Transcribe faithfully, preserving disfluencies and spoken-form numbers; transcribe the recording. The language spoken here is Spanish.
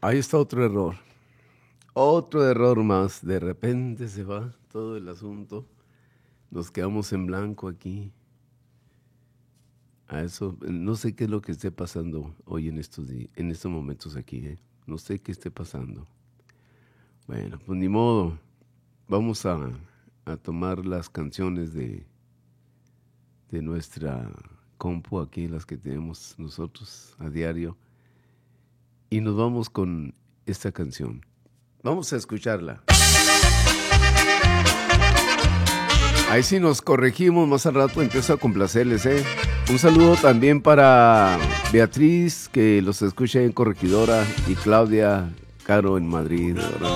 Ahí está otro error. Otro error más. De repente se va todo el asunto. Nos quedamos en blanco aquí. A eso, no sé qué es lo que esté pasando hoy en estos días, en estos momentos aquí, ¿eh? No sé qué esté pasando. Bueno, pues ni modo. Vamos a, a tomar las canciones de, de nuestra compu aquí, las que tenemos nosotros a diario. Y nos vamos con esta canción. Vamos a escucharla. Ahí sí nos corregimos, más al rato empiezo a complacerles, ¿eh? Un saludo también para Beatriz, que los escucha en Corregidora, y Claudia Caro en Madrid.